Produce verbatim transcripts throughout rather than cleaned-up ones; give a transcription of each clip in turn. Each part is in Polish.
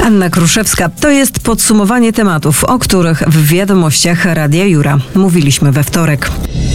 Anna Kruszewska. To jest podsumowanie tematów, o których w wiadomościach Radia Jura mówiliśmy we wtorek.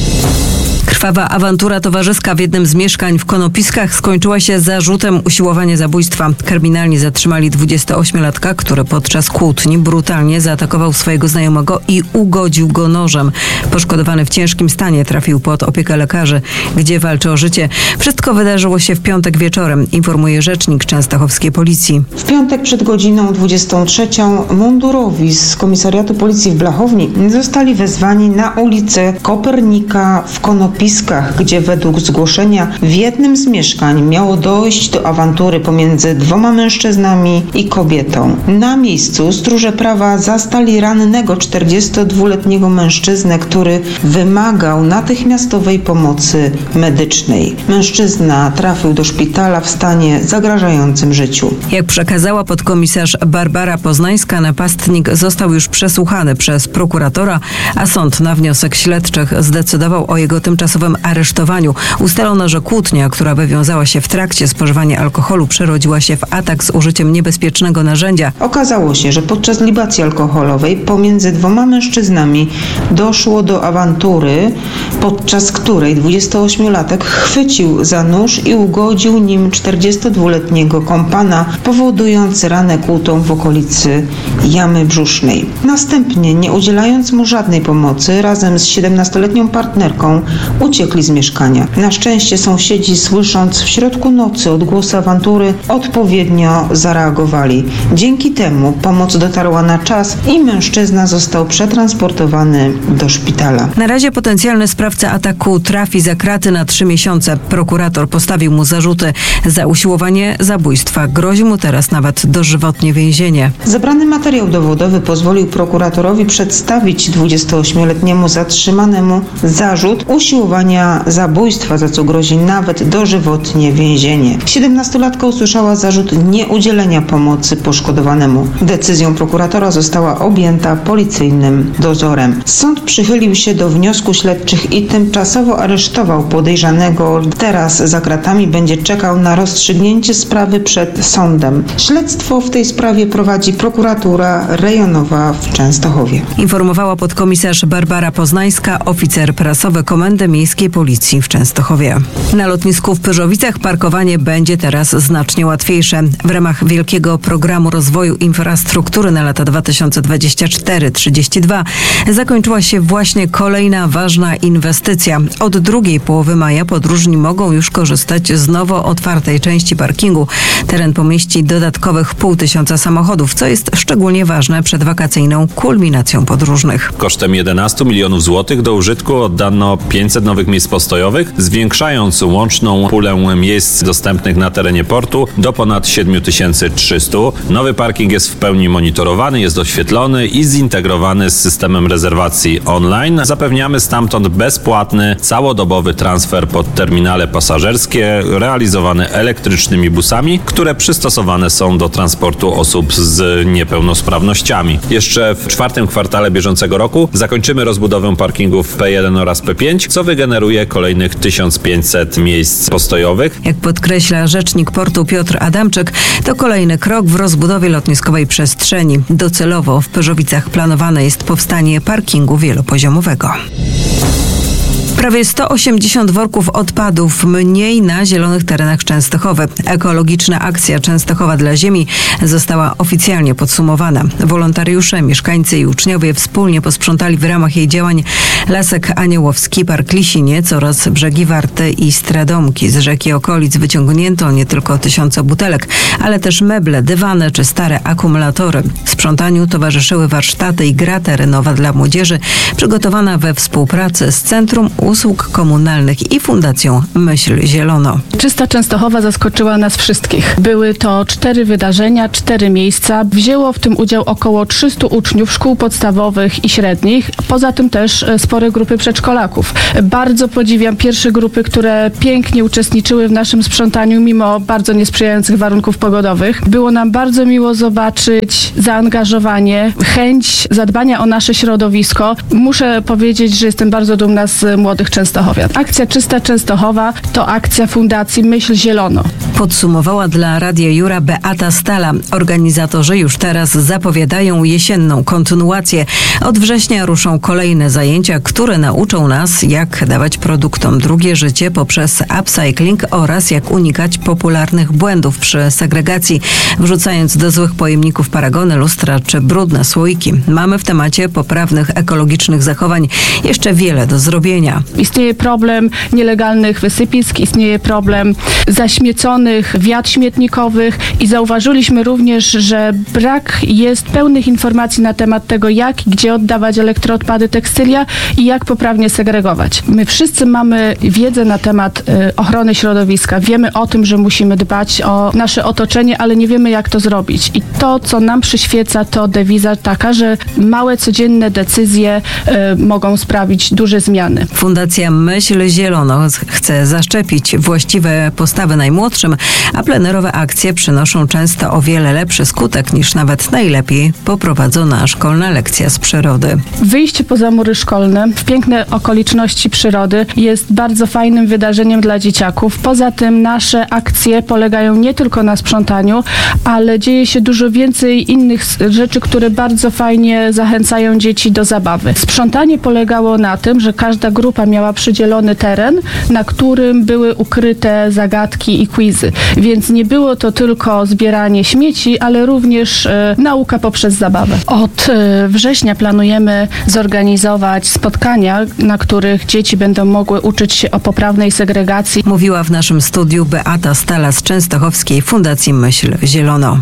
Krwawa awantura towarzyska w jednym z mieszkań w Konopiskach skończyła się zarzutem usiłowania zabójstwa. Kryminalni zatrzymali dwudziestoośmiolatka, który podczas kłótni brutalnie zaatakował swojego znajomego i ugodził go nożem. Poszkodowany w ciężkim stanie trafił pod opiekę lekarzy, gdzie walczy o życie. Wszystko wydarzyło się w piątek wieczorem, informuje rzecznik częstochowskiej policji. W piątek przed godziną dwudziestą trzecią mundurowi z komisariatu policji w Blachowni zostali wezwani na ulicę Kopernika w Konopiskach, gdzie według zgłoszenia w jednym z mieszkań miało dojść do awantury pomiędzy dwoma mężczyznami i kobietą. Na miejscu stróże prawa zastali rannego czterdziestodwuletniego mężczyznę, który wymagał natychmiastowej pomocy medycznej. Mężczyzna trafił do szpitala w stanie zagrażającym życiu. Jak przekazała podkomisarz Barbara Poznańska, napastnik został już przesłuchany przez prokuratora, a sąd na wniosek śledczych zdecydował o jego tymczasowym aresztowaniu. Ustalono, że kłótnia, która wywiązała się w trakcie spożywania alkoholu, przerodziła się w atak z użyciem niebezpiecznego narzędzia. Okazało się, że podczas libacji alkoholowej pomiędzy dwoma mężczyznami doszło do awantury, podczas której dwudziestoośmiolatek chwycił za nóż i ugodził nim czterdziestodwuletniego kompana, powodując ranę kłutą w okolicy jamy brzusznej. Następnie, nie udzielając mu żadnej pomocy, razem z siedemnastoletnią partnerką uciekli z mieszkania. Na szczęście sąsiedzi, słysząc w środku nocy odgłosy awantury, odpowiednio zareagowali. Dzięki temu pomoc dotarła na czas i mężczyzna został przetransportowany do szpitala. Na razie potencjalny sprawca ataku trafi za kraty na trzy miesiące. Prokurator postawił mu zarzuty za usiłowanie zabójstwa. Grozi mu teraz nawet dożywotnie więzienie. Zebrany materiał dowodowy pozwolił prokuratorowi przedstawić dwudziestoośmioletniemu zatrzymanemu zarzut usiłowania zabójstwa, za co grozi nawet dożywotnie więzienie. siedemnastolatka usłyszała zarzut nieudzielenia pomocy poszkodowanemu. Decyzją prokuratora została objęta policyjnym dozorem. Sąd przychylił się do wniosku śledczych i tymczasowo aresztował podejrzanego. Teraz za kratami będzie czekał na rozstrzygnięcie sprawy przed sądem. Śledztwo w tej sprawie prowadzi prokuratura rejonowa w Częstochowie. Informowała podkomisarz Barbara Poznańska, oficer prasowy Komendy Miejskiej Policji w Częstochowie. Na lotnisku w Pyrzowicach parkowanie będzie teraz znacznie łatwiejsze. W ramach wielkiego programu rozwoju infrastruktury na lata dwa tysiące dwudziesty czwarty do trzydziestego drugiego zakończyła się właśnie kolejna ważna inwestycja. Od drugiej połowy maja podróżni mogą już korzystać z nowo otwartej części parkingu. Teren pomieści dodatkowych pół tysiąca samochodów, co jest szczególnie ważne przed wakacyjną kulminacją podróżnych. Kosztem jedenastu milionów złotych do użytku oddano pięćset nowych miejsc postojowych, zwiększając łączną pulę miejsc dostępnych na terenie portu do ponad siedem tysięcy trzysta. Nowy parking jest w pełni monitorowany, jest oświetlony i zintegrowany z systemem rezerwacji online. Zapewniamy stamtąd bezpłatny, całodobowy transfer pod terminale pasażerskie realizowane elektrycznymi busami, które przystosowane są do transportu osób z niepełnosprawnościami. Jeszcze w czwartym kwartale bieżącego roku zakończymy rozbudowę parkingów P jeden oraz P pięć, co wygeneruje kolejnych tysiąc pięćset miejsc postojowych. Jak podkreśla rzecznik portu Piotr Adamczyk, to kolejny krok w rozbudowie lotniskowej przestrzeni. Docelowo w Pyrzowicach planowane jest powstanie parkingu wielopoziomowego. Prawie sto osiemdziesiąt worków odpadów mniej na zielonych terenach Częstochowy. Ekologiczna akcja Częstochowa dla Ziemi została oficjalnie podsumowana. Wolontariusze, mieszkańcy i uczniowie wspólnie posprzątali w ramach jej działań Lasek Aniołowski, Park Lisiniec oraz brzegi Warty i Stradomki. Z rzeki okolic wyciągnięto nie tylko tysiące butelek, ale też meble, dywany czy stare akumulatory. Sprzątaniu towarzyszyły warsztaty i gra terenowa dla młodzieży, przygotowana we współpracy z Centrum Usług Komunalnych i Fundacją Myśl Zielono. Czysta Częstochowa zaskoczyła nas wszystkich. Były to cztery wydarzenia, cztery miejsca. Wzięło w tym udział około trzystu uczniów szkół podstawowych i średnich. Poza tym też spore grupy przedszkolaków. Bardzo podziwiam pierwsze grupy, które pięknie uczestniczyły w naszym sprzątaniu mimo bardzo niesprzyjających warunków pogodowych. Było nam bardzo miło zobaczyć zaangażowanie, chęć zadbania o nasze środowisko. Muszę powiedzieć, że jestem bardzo dumna z młodych młodych częstochowian. Akcja Czysta Częstochowa to akcja Fundacji Myśl Zielono. Podsumowała dla Radia Jura Beata Stala. Organizatorzy już teraz zapowiadają jesienną kontynuację. Od września ruszą kolejne zajęcia, które nauczą nas, jak dawać produktom drugie życie poprzez upcycling oraz jak unikać popularnych błędów przy segregacji, wrzucając do złych pojemników paragony, lustra czy brudne słoiki. Mamy w temacie poprawnych ekologicznych zachowań jeszcze wiele do zrobienia. Istnieje problem nielegalnych wysypisk, istnieje problem zaśmieconych wiat śmietnikowych i zauważyliśmy również, że brak jest pełnych informacji na temat tego, jak i gdzie oddawać elektroodpady tekstylia i jak poprawnie segregować. My wszyscy mamy wiedzę na temat y, ochrony środowiska. Wiemy o tym, że musimy dbać o nasze otoczenie, ale nie wiemy, jak to zrobić. I to, co nam przyświeca, to dewiza taka, że małe, codzienne decyzje y, mogą sprawić duże zmiany. Fundacja Myśl Zielono chce zaszczepić właściwe postawy najmłodszym, a plenerowe akcje przynoszą często o wiele lepszy skutek niż nawet najlepiej poprowadzona szkolna lekcja z przyrody. Wyjście poza mury szkolne w piękne okoliczności przyrody jest bardzo fajnym wydarzeniem dla dzieciaków. Poza tym nasze akcje polegają nie tylko na sprzątaniu, ale dzieje się dużo więcej innych rzeczy, które bardzo fajnie zachęcają dzieci do zabawy. Sprzątanie polegało na tym, że każda grupa miała przydzielony teren, na którym były ukryte zagadki i quizy. Więc nie było to tylko zbieranie śmieci, ale również e, nauka poprzez zabawę. Od e, września planujemy zorganizować spotkania, na których dzieci będą mogły uczyć się o poprawnej segregacji. Mówiła w naszym studiu Beata Stala z Częstochowskiej Fundacji Myśl Zielono.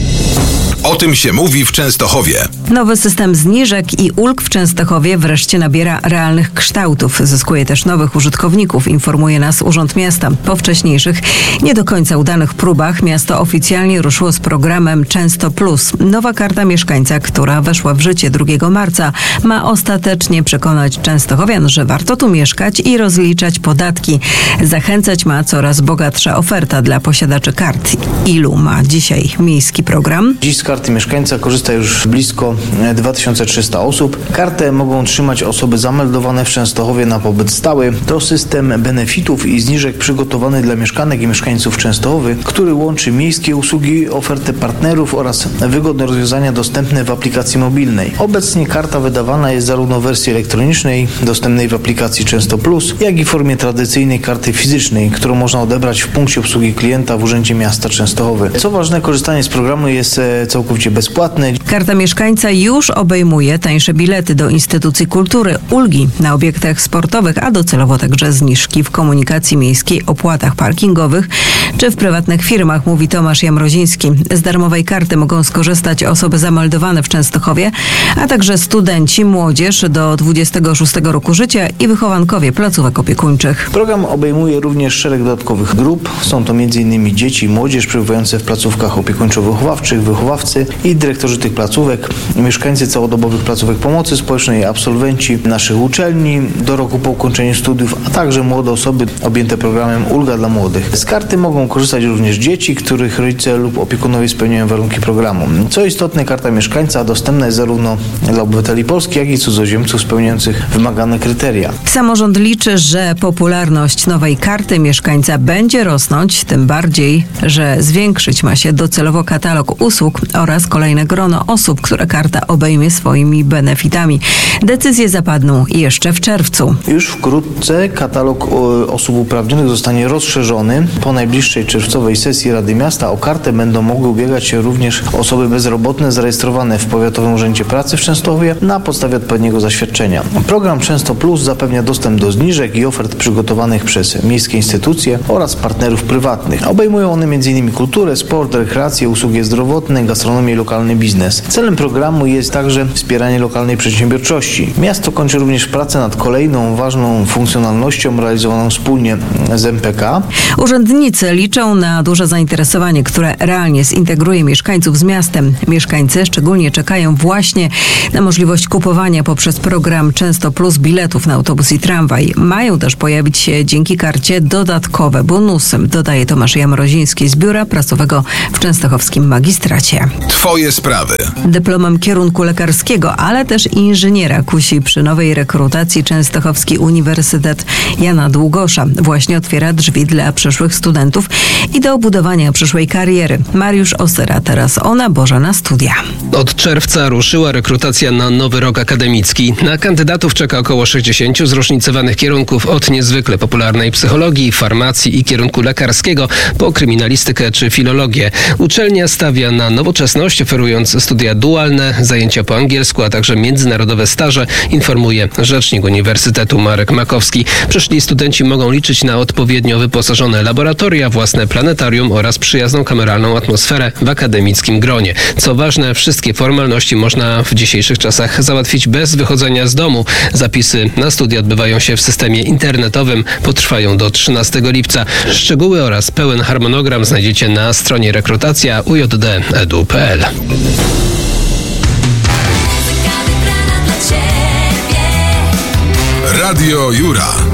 O tym się mówi w Częstochowie. Nowy system zniżek i ulg w Częstochowie wreszcie nabiera realnych kształtów. Zyskuje też nowych użytkowników, informuje nas Urząd Miasta. Po wcześniejszych, nie do końca udanych próbach miasto oficjalnie ruszyło z programem Często Plus. Nowa karta mieszkańca, która weszła w życie drugiego marca, ma ostatecznie przekonać częstochowian, że warto tu mieszkać i rozliczać podatki. Zachęcać ma coraz bogatsza oferta dla posiadaczy kart. Ilu ma dzisiaj miejski program? Dziś z karty mieszkańca korzysta już blisko dwa tysiące trzysta osób. Kartę mogą trzymać osoby zameldowane w Częstochowie na pobyt stały. To system benefitów i zniżek przygotowany dla mieszkanek i mieszkańców Częstochowy, który łączy miejskie usługi, ofertę partnerów oraz wygodne rozwiązania dostępne w aplikacji mobilnej. Obecnie karta wydawana jest zarówno w wersji elektronicznej, dostępnej w aplikacji Często Plus, jak i w formie tradycyjnej karty fizycznej, którą można odebrać w punkcie obsługi klienta w Urzędzie Miasta Częstochowy. Co ważne, korzystanie z programu jest całkowicie bezpłatne. Karta mieszkańca już obejmuje tańsze bilety do instytucji kultury, ulgi na obiektach sportowych, a docelowo także zniżki w komunikacji miejskiej, opłatach parkingowych czy w prywatnych firmach, mówi Tomasz Jamroziński. Z darmowej karty mogą skorzystać osoby zameldowane w Częstochowie, a także studenci, młodzież do dwudziestego szóstego roku życia i wychowankowie placówek opiekuńczych. Program obejmuje również szereg dodatkowych grup. Są to między innymi dzieci i młodzież przebywające w placówkach opiekuńczo-wychowawczych, wychowawcy i dyrektorzy tych placówek, mieszkańcy całodobowych placówek pomocy społecznej, absolwenci naszych uczelni do roku po ukończeniu studiów, a także młode osoby objęte programem Ulga dla Młodych. Z karty mogą korzystać również dzieci, których rodzice lub opiekunowie spełniają warunki programu. Co istotne, karta mieszkańca dostępna jest zarówno dla obywateli polskich, jak i cudzoziemców spełniających wymagane kryteria. Samorząd liczy, że popularność nowej karty mieszkańca będzie rosnąć, tym bardziej, że zwiększyć ma się docelowo katalog usług oraz kolejne grono osób, które karta obejmie swoimi benefitami. Decyzje zapadną jeszcze w czerwcu. Już wkrótce katalog osób uprawnionych zostanie rozszerzony. Po najbliższej czerwcowej sesji Rady Miasta o kartę będą mogły ubiegać się również osoby bezrobotne zarejestrowane w Powiatowym Urzędzie Pracy w Częstochowie na podstawie odpowiedniego zaświadczenia. Program Często Plus zapewnia dostęp do zniżek i ofert przygotowanych przez miejskie instytucje oraz partnerów prywatnych. Obejmują one między innymi kulturę, sport, rekreację, usługi zdrowotne, gastronomię i lokalny biznes. Celem programu jest także wspieranie lokalnej przedsiębiorczości. Miasto kończy również pracę nad kolejną ważną funkcjonalnością realizowaną wspólnie z M P K. Urzędnicy liczą na duże zainteresowanie, które realnie zintegruje mieszkańców z miastem. Mieszkańcy szczególnie czekają właśnie na możliwość kupowania poprzez program Często Plus biletów na autobus i tramwaj. Mają też pojawić się dzięki karcie dodatkowe bonusy, dodaje Tomasz Jamroziński z Biura Prasowego w Częstochowskim Magistracie. Twoje sprawy. Dyplomem kierunku lekarskiego, ale też inżyniera kusi przy nowej rekrutacji Częstochowski Uniwersytet Jana Długosza. Właśnie otwiera drzwi dla przyszłych studentów i do budowania przyszłej kariery. Mariusz Osyra teraz o naborze na studia. Od czerwca ruszyła rekrutacja na nowy rok akademicki. Na kandydatów czeka około sześćdziesięciu zróżnicowanych kierunków, od niezwykle popularnej psychologii, farmacji i kierunku lekarskiego po kryminalistykę czy filologię. Uczelnia stawia na nowoczesność, oferując studia dualne, zajęcia po angielsku, a także międzynarodowe staże, informuje rzecznik Uniwersytetu Marek Makowski. Przyszli studenci mogą liczyć na odpowiednio wyposażone laboratoria, własne planetarium oraz przyjazną kameralną atmosferę w akademickim gronie. Co ważne, wszystkie formalności można w dzisiejszych czasach załatwić bez wychodzenia z domu. Zapisy na studia odbywają się w systemie internetowym, potrwają do trzynastego lipca. Szczegóły oraz pełen harmonogram znajdziecie na stronie rekrutacja u j d edu kropka p l. Radio Jura.